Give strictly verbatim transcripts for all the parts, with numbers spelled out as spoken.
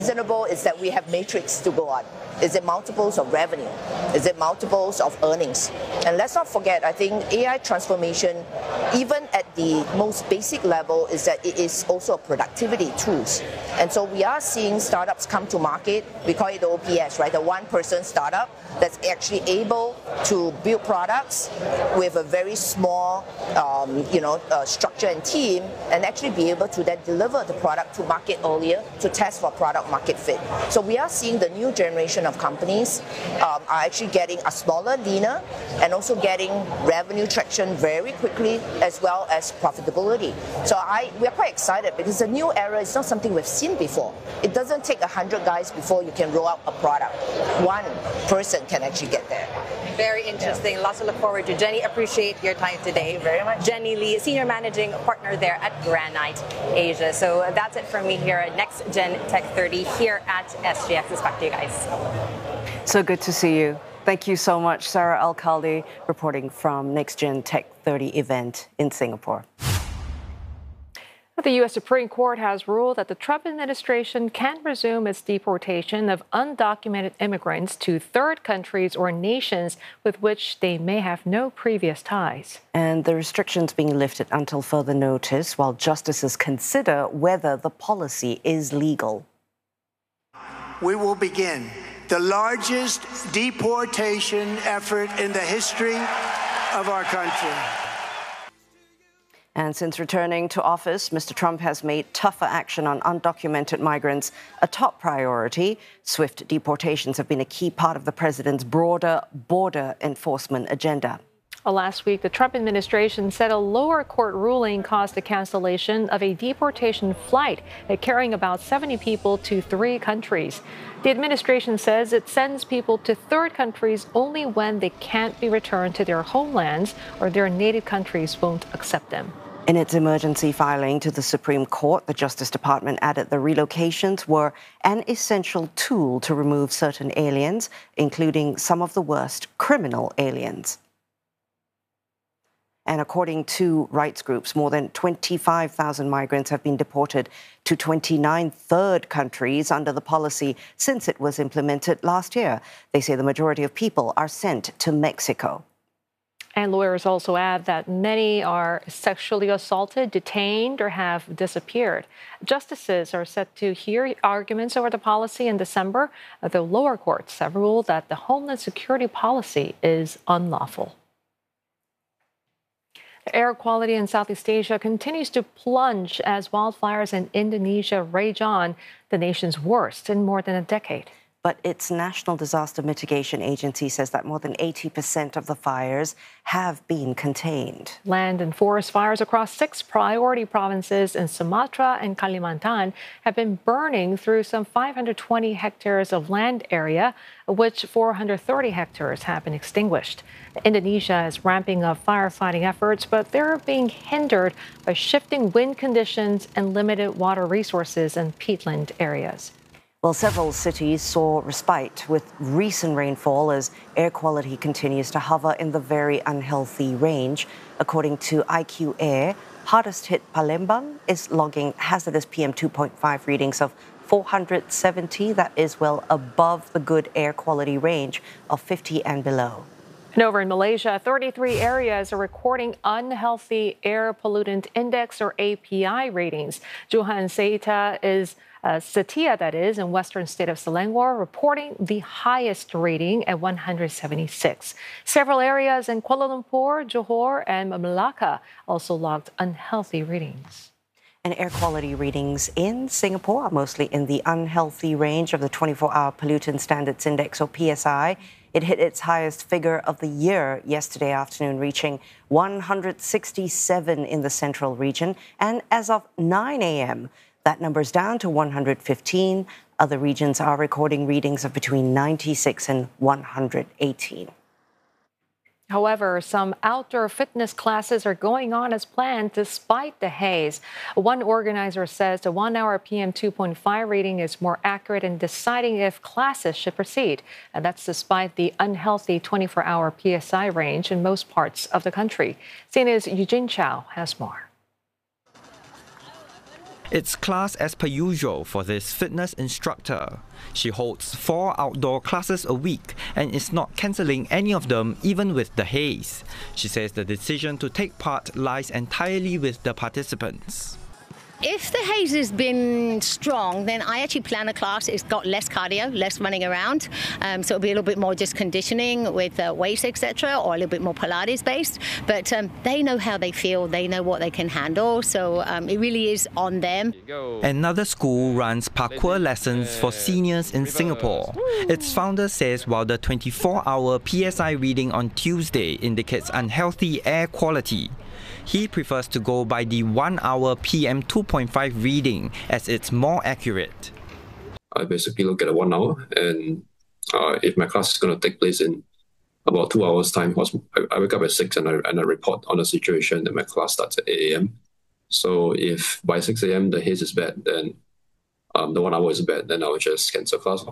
Reasonable is that we have matrix to go on. Is it multiples of revenue? Is it multiples of earnings? And let's not forget, I think A I transformation, even at the most basic level, is that it is also a productivity tools. And so we are seeing startups come to market. We call it the O P S, right? The one-person startup that's actually able to build products with a very small, um, you know, uh, structure and team, and actually be able to then deliver the product to market earlier to test for product market fit. So we are seeing the new generation of companies um, are actually getting a smaller, leaner, and also getting revenue traction very quickly, as well as profitability. So I we are quite excited because the new era is not something we've seen before. It doesn't take a hundred guys before you can roll out a product. One person can actually get there. Very interesting. Yeah. Lots to look forward to. Jenny, appreciate your time today. Thank you very much. Jenny Lee, Senior Managing Partner there at Granite Asia. So that's it from me here at Next Gen Tech thirty here at S G X. Back to you guys. So good to see you. Thank you so much, Sarah Alcalde, reporting from Next Gen Tech thirty event in Singapore. The U S Supreme Court has ruled that the Trump administration can resume its deportation of undocumented immigrants to third countries or nations with which they may have no previous ties. And the restrictions being lifted until further notice while justices consider whether the policy is legal. We will begin the largest deportation effort in the history of our country. And since returning to office, Mister Trump has made tougher action on undocumented migrants a top priority. Swift deportations have been a key part of the president's broader border enforcement agenda. Last week, the Trump administration said a lower court ruling caused the cancellation of a deportation flight carrying about seventy people to three countries. The administration says it sends people to third countries only when they can't be returned to their homelands or their native countries won't accept them. In its emergency filing to the Supreme Court, the Justice Department added the relocations were an essential tool to remove certain aliens, including some of the worst criminal aliens. And according to rights groups, more than twenty-five thousand migrants have been deported to twenty-nine third countries under the policy since it was implemented last year. They say the majority of people are sent to Mexico. And lawyers also add that many are sexually assaulted, detained, or have disappeared. Justices are set to hear arguments over the policy in December, though lower courts have ruled that the Homeland Security policy is unlawful. Air quality in Southeast Asia continues to plunge as wildfires in Indonesia rage on, the nation's worst in more than a decade. But its National Disaster Mitigation Agency says that more than eighty percent of the fires have been contained. Land and forest fires across six priority provinces in Sumatra and Kalimantan have been burning through some five hundred twenty hectares of land area, of which four hundred thirty hectares have been extinguished. Indonesia is ramping up firefighting efforts, but they're being hindered by shifting wind conditions and limited water resources in peatland areas. Well, several cities saw respite with recent rainfall as air quality continues to hover in the very unhealthy range. According to I Q Air, hardest hit Palembang is logging hazardous P M two point five readings of four hundred seventy. That is well above the good air quality range of fifty and below. And over in Malaysia, thirty-three areas are recording unhealthy air pollutant index or A P I ratings. Johan Seita is Uh, Setia, that is, in western state of Selangor, reporting the highest rating at one hundred seventy-six. Several areas in Kuala Lumpur, Johor, and Malacca also logged unhealthy readings. And air quality readings in Singapore are mostly in the unhealthy range of the twenty-four hour Pollutant Standards Index, or P S I. It hit its highest figure of the year yesterday afternoon, reaching one hundred sixty-seven in the central region. And as of nine a.m., that number's down to one hundred fifteen. Other regions are recording readings of between ninety-six and one hundred eighteen. However, some outdoor fitness classes are going on as planned despite the haze. One organizer says the one-hour P M two point five reading is more accurate in deciding if classes should proceed. And that's despite the unhealthy twenty-four hour P S I range in most parts of the country. C N A's Eugene Chow has more. It's class as per usual for this fitness instructor. She holds four outdoor classes a week and is not cancelling any of them even with the haze. She says the decision to take part lies entirely with the participants. If the haze has been strong, then I actually plan a class. It's got less cardio, less running around. Um, so it'll be a little bit more just conditioning with uh, weights, et cetera, or a little bit more Pilates based. But um, they know how they feel. They know what they can handle. So um, it really is on them. Another school runs parkour lessons for seniors in Singapore. Its founder says while the twenty-four hour P S I reading on Tuesday indicates unhealthy air quality, he prefers to go by the one hour P M two point five reading as it's more accurate. I basically look at a one hour, and uh, if my class is going to take place in about two hours time, I, I wake up at six and I, and I report on the situation that my class starts at eight A M So if by six A M the haze is bad, then um, the one hour is bad, then I will just cancel class.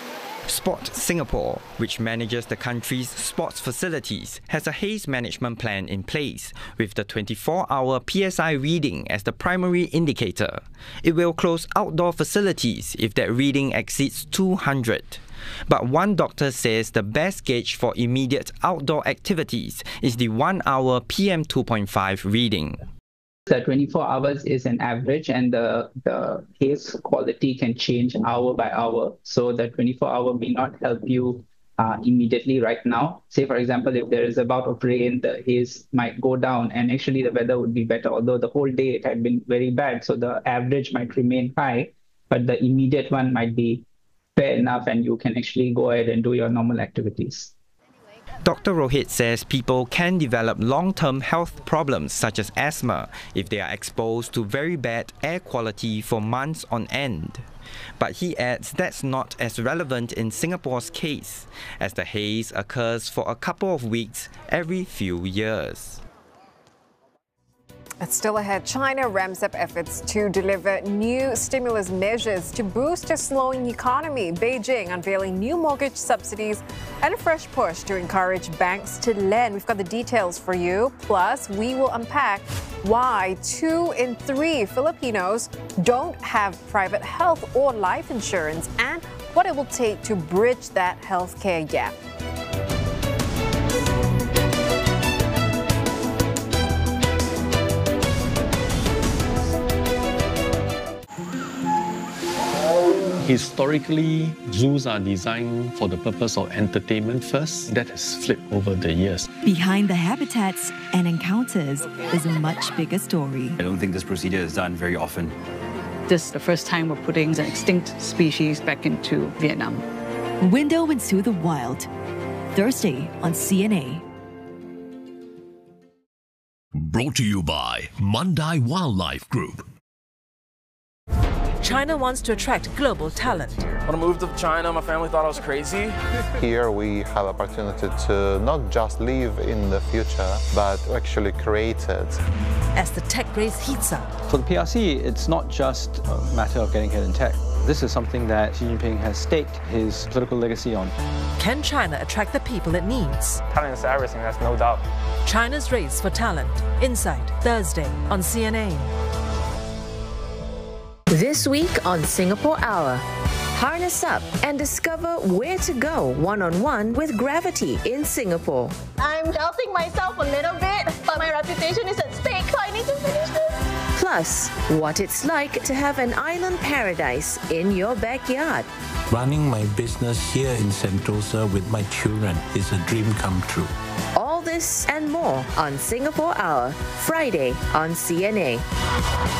Sport Singapore, which manages the country's sports facilities, has a haze management plan in place, with the twenty-four hour P S I reading as the primary indicator. It will close outdoor facilities if that reading exceeds two hundred. But one doctor says the best gauge for immediate outdoor activities is the one hour P M two point five reading. The twenty-four hours is an average, and the, the haze quality can change hour by hour. So the twenty-four hour may not help you uh, immediately right now. Say, for example, if there is a bout of rain, the haze might go down and actually the weather would be better, although the whole day it had been very bad. So the average might remain high, but the immediate one might be fair enough and you can actually go ahead and do your normal activities. Doctor Rohit says people can develop long-term health problems such as asthma if they are exposed to very bad air quality for months on end. But he adds that's not as relevant in Singapore's case, as the haze occurs for a couple of weeks every few years. It's still ahead. China ramps up efforts to deliver new stimulus measures to boost a slowing economy. Beijing unveiling new mortgage subsidies and a fresh push to encourage banks to lend. We've got the details for you. Plus, we will unpack why two in three Filipinos don't have private health or life insurance and what it will take to bridge that healthcare gap. Historically, zoos are designed for the purpose of entertainment first. That has flipped over the years. Behind the habitats and encounters is a much bigger story. I don't think this procedure is done very often. This is the first time we're putting an extinct species back into Vietnam. Window into the Wild, Thursday on C N A. Brought to you by Mandai Wildlife Group. China wants to attract global talent. When I moved to China, my family thought I was crazy. Here we have opportunity to not just live in the future, but to actually create it. As the tech race heats up. For the P R C, it's not just a matter of getting ahead in tech. This is something that Xi Jinping has staked his political legacy on. Can China attract the people it needs? Talent is everything, that's no doubt. China's race for talent. Inside, Thursday on C N A. This week on Singapore Hour, harness up and discover where to go one-on-one with Gravity in Singapore. I'm doubting myself a little bit, but my reputation is at stake, so I need to finish this. Plus, what it's like to have an island paradise in your backyard. Running my business here in Sentosa with my children is a dream come true. All this and more on Singapore Hour, Friday on C N A.